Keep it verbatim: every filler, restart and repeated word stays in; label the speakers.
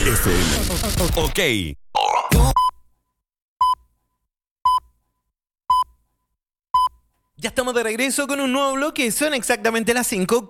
Speaker 1: F M. Ok.
Speaker 2: Ya estamos de regreso con un nuevo bloque. Son exactamente las cinco